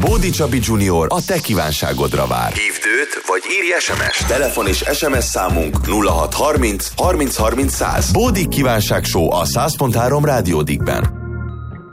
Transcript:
Bódi Csabi Junior a te kívánságodra vár. Hívd őt, vagy írj SMS-t. Telefon és SMS számunk 0630 30 30 100. Bódi kívánság show a 100.3 Rádió Diggben.